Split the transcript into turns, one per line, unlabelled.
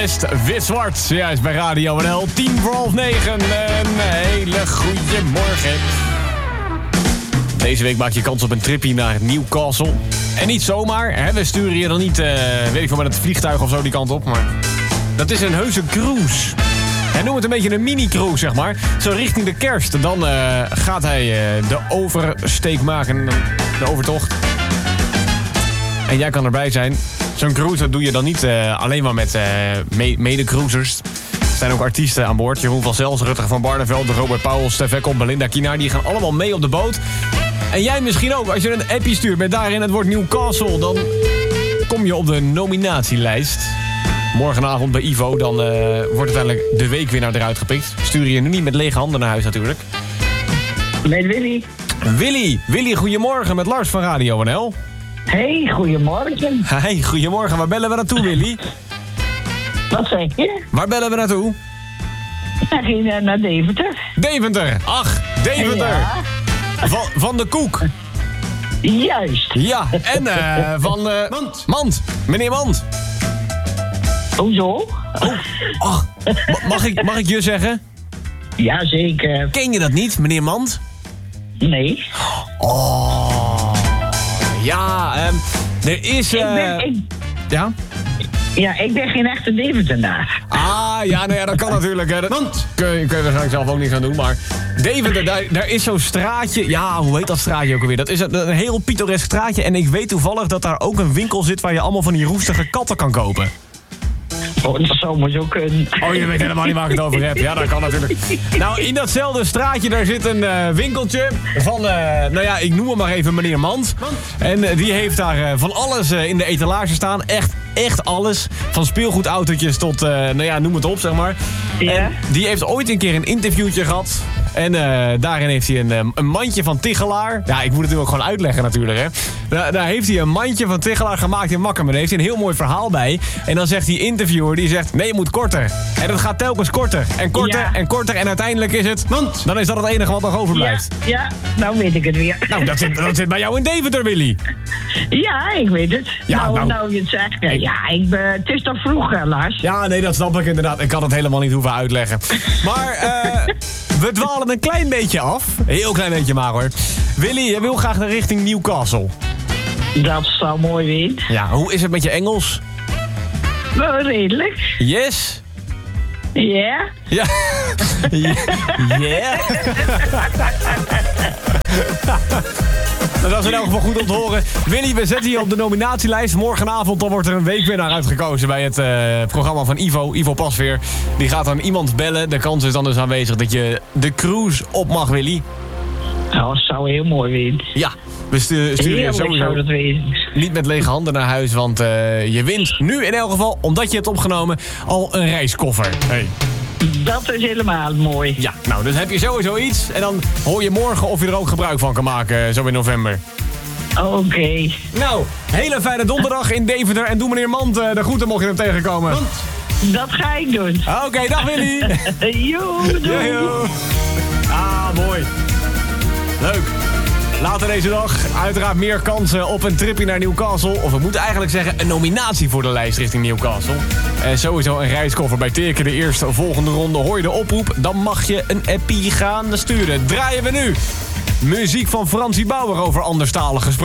West, wit-zwart. Juist bij Radio NL, 9:10. Een hele goede morgen. Deze week maak je kans op een tripje naar Newcastle. En niet zomaar, hè? We sturen je dan niet, weet ik veel, met het vliegtuig of zo die kant op. Maar dat is een heuse cruise. En noem het een beetje een mini-cruise, zeg maar. Zo richting de kerst. Dan gaat hij de oversteek maken, de overtocht. En jij kan erbij zijn. Zo'n cruise dat doe je dan niet alleen maar met mede-cruisers. Er zijn ook artiesten aan boord. Jeroen van Zels, Rutger van Barneveld, Robert Pauwels, Stef Ekkel, Belinda Kienaar. Die gaan allemaal mee op de boot. En jij misschien ook. Als je een appie stuurt met daarin het woord Newcastle, dan kom je op de nominatielijst. Morgenavond bij Ivo, dan wordt uiteindelijk de weekwinnaar eruit gepikt. Stuur je nu niet met lege handen naar huis natuurlijk.
Met Willy.
Willy, goedemorgen met Lars van Radio NL.
Hey, goedemorgen.
Hey, goedemorgen. Waar bellen we naartoe, Willy?
Wat zeg je?
Waar bellen we naartoe?
Naar Deventer.
Deventer. Ach, Deventer.
Ja.
Van de Koek.
Juist.
Ja, en van... Mand. Meneer Mand.
Hoezo?
Ach, mag ik je zeggen?
Jazeker.
Ken je dat niet, meneer Mand?
Nee.
Oh. Ja, er is... Ja?
Ja, ik ben geen echte Deventenaar.
Ah, ja, nou ja, dat kan natuurlijk. Hè. Want kun je waarschijnlijk zelf ook niks aan doen, maar... Deventer, daar is zo'n straatje... Ja, hoe heet dat straatje ook alweer? Dat is een heel pittoresk straatje. En ik weet toevallig dat daar ook een winkel zit... waar je allemaal van die roestige katten kan kopen.
Oh, dat zou maar zo kunnen.
Oh, je weet helemaal niet waar ik het over heb. Ja, dat kan natuurlijk. Nou, in datzelfde straatje, daar zit een winkeltje van... nou ja, ik noem hem maar even meneer Mand. En die heeft daar van alles in de etalage staan. Echt alles. Van speelgoedautootjes tot, nou ja, noem het op, zeg maar.
Ja.
En die heeft ooit een keer een interviewtje gehad. En daarin heeft hij een mandje van Tichelaar. Ja, ik moet het nu ook gewoon uitleggen natuurlijk, hè. Daar heeft hij een mandje van Tichelaar gemaakt in Makkum. En daar heeft hij een heel mooi verhaal bij. En dan zegt die interviewer, die zegt... Nee, je moet korter. En dat gaat telkens korter. En korter en korter. En uiteindelijk is het... Mand. Dan is dat het enige wat nog overblijft.
Ja, nou weet ik het weer.
Nou, dat zit bij jou in Deventer, Willy.
Ja, ik weet het.
Ja,
nou je het zegt. Ja, het is toch vroeg, Lars?
Ja, nee, dat snap ik inderdaad. Ik kan het helemaal niet hoeven uitleggen. Maar we dwalen een klein beetje af. Een heel klein beetje maar, hoor. Willy, je wil graag naar richting Newcastle.
Dat zou mooi zijn.
Ja, hoe is het met je Engels?
Wel redelijk.
Yes?
Ja?
Ja. Yeah? Dat is in elk geval goed om te horen. Willy, we zetten je op de nominatielijst. Morgenavond dan wordt er een weekwinnaar uitgekozen bij het programma van Ivo Pasveer. Die gaat dan iemand bellen. De kans is dan dus aanwezig dat je de cruise op mag, Willy.
Nou, dat zou heel mooi zijn.
Ja, we sturen je sowieso
dat
niet met lege handen naar huis. Want je wint nu in elk geval, omdat je hebt opgenomen, al een reiskoffer. Hey.
Dat is helemaal mooi.
Ja, nou, dus heb je sowieso iets. En dan hoor je morgen of je er ook gebruik van kan maken, zo in november.
Oké.
Nou, hele fijne donderdag in Deventer. En doe meneer Mand de groeten mocht je hem tegenkomen.
Dat ga ik doen.
Oké, dag Willy.
Joe, doei.
Yo. Ah, mooi. Leuk. Later deze dag uiteraard meer kansen op een tripje naar Newcastle. Of we moeten eigenlijk zeggen een nominatie voor de lijst richting Newcastle. En sowieso een reiskoffer bij Teken. De eerste volgende ronde hoor je de oproep. Dan mag je een appie gaan sturen. Draaien we nu muziek van Fransie Bauer over anderstalige gesproken.